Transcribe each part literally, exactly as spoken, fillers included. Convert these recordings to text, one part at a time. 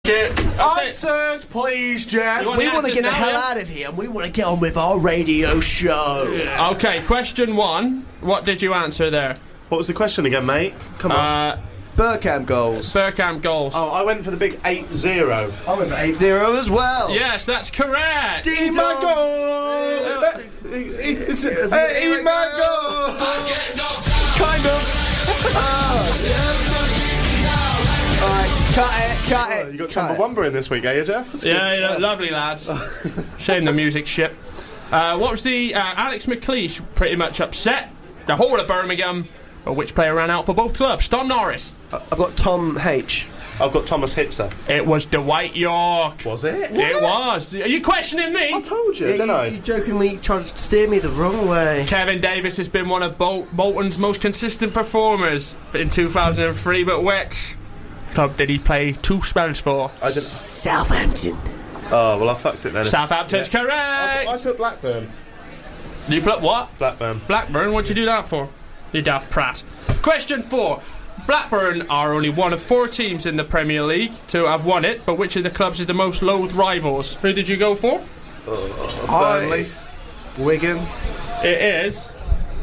Answers, please, Jeff. We want to get the hell out of here and we want to get on with our radio show. Yeah. Okay, question one. What did you answer there? What was the question again, mate? Come on. Uh, Bergkamp goals. Bergkamp goals. Oh, I went for the big eight zero. I went for eight zero as well. Yes, that's correct. Eat my goal. Eat my goal. Kind of. Alright, cut it, cut it. Oh, you got Chumbawamba in this week, eh, Jeff? That's yeah, yeah, lovely lads. Shame the music shit. Uh, what was the uh, Alex McLeish pretty much upset the whole of Birmingham? Or which player ran out for both clubs? Tom Norris. I've got Tom H. I've got Thomas Hitzer. It was Dwight York. Was it? It was. Are you questioning me? I told you, Yeah, didn't you, I? you jokingly tried to steer me the wrong way. Kevin Davis has been one of Bol- Bolton's most consistent performers in two thousand three, but which club did he play two spells for? I didn't. Southampton. Oh, well, I fucked it then. Southampton's Yeah. correct. I, I put Blackburn. You put what? Blackburn. Blackburn, what'd you do that for? You daft prat. Question four. Blackburn are only one of four teams in the Premier League to have won it, but which of the clubs is the most loathed rivals? Who did you go for? Uh, Burnley. Wigan. It is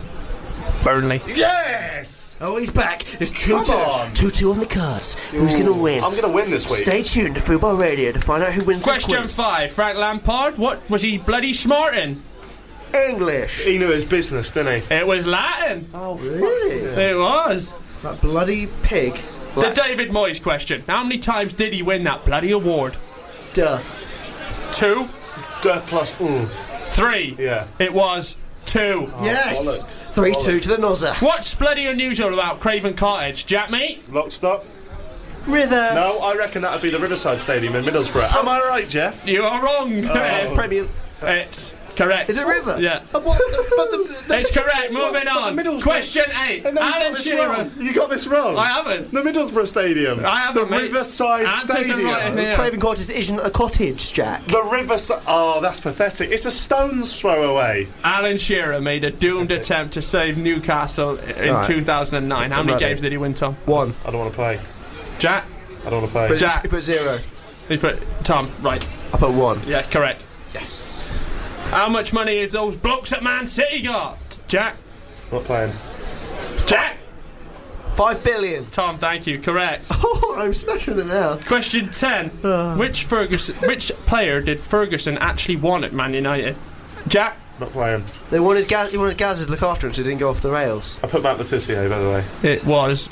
Burnley. Yes! Oh, he's back. It's Come two two. on. two two on the cards. Who's going to win? I'm going to win this week. Stay tuned to Football Radio to find out who wins this Question quiz. five. Frank Lampard, what was he bloody smart in? English. He knew his business, didn't he? It was Latin. Oh, really? It was. That bloody pig. The David Moyes question. How many times did he win that bloody award? Duh. Two? Duh plus un. Three? Yeah. It was two. Yes. bollocks. three two to the Nozza. What's bloody unusual about Craven Cottage, Jack mate? Lock, stop. River. No, I reckon that would be the Riverside Stadium in Middlesbrough. Am I right, Jeff? You are wrong. It's Premier. It's correct. Is it River? Yeah. But what, but the, the, It's correct. Moving but on. the Middlesbrough- Question eight. And no, he's got Alan this Shearer. wrong. You got this wrong. I haven't. The Middlesbrough Stadium. I haven't, The mate. Riverside Answers are Stadium. right in here. Craven Cottage isn't a cottage, Jack. The Riverside. Oh, that's pathetic. It's a stone's throw away. Alan Shearer made a doomed attempt to save Newcastle in Right. two thousand nine. How many Right. games did he win, Tom? One. I don't want to play. Jack? I don't want to play. But Jack. You put zero. He put Tom. Right. I put one. Yeah, correct. Yes. How much money have those blokes at Man City got? Jack? Not playing. Jack? Five billion. Tom, thank you. Correct. Oh, I'm smashing it now. Question ten. Which Ferguson? Which player did Ferguson actually want at Man United? Jack? Not playing. They wanted Gaz, they wanted Gaz to look after him so he didn't go off the rails. I put Matt Letizia, by the way. It was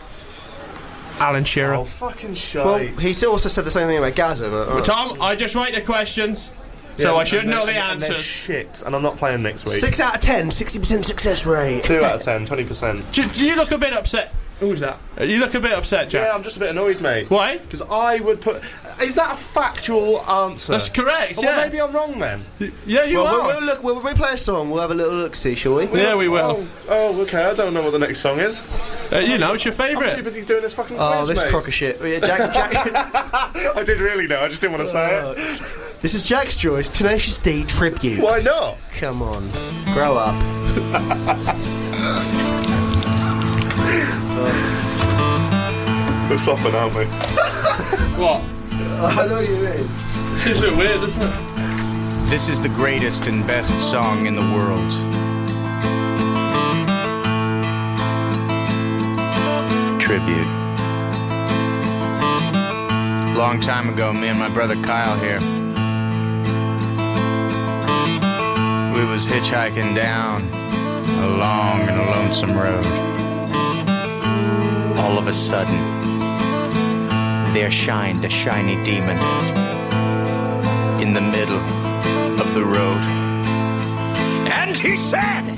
Alan Shearer. Oh, fucking shite. Well, he still also said the same thing about Gaza, but... But Tom, I just write the questions, so Yeah, I should and know they're- the and they're answers. shit, and I'm not playing next week. Six out of ten, sixty percent success rate. Two out of ten, twenty percent. Do, do you look a bit upset? Who's that? You look a bit upset, Jack. Yeah, I'm just a bit annoyed, mate. Why? Because I would put... Is that a factual answer? That's correct, Well, yeah. maybe I'm wrong then. Yeah, you Well, are. we'll, we'll look. When we play a song, we'll have a little look-see, shall we? Yeah, we will. Oh, oh, okay, I don't know what the next song is. Uh, you know, it's your I'm too favourite. busy doing this fucking Oh, quiz, this mate. crock of shit. Oh, yeah, Jack, Jack, I did really know, I just didn't want to say it. this is Jack's choice. Tenacious D tribute. Why not? Come on, grow up. We're flopping, aren't we? What? I know what you mean. Seems a bit weird, doesn't it? This is the greatest and best song in the world. Tribute. Long time ago, me and my brother Kyle here, we was hitchhiking down a long and a lonesome road. All of a sudden, there shined a shiny demon in the middle of the road. And he said,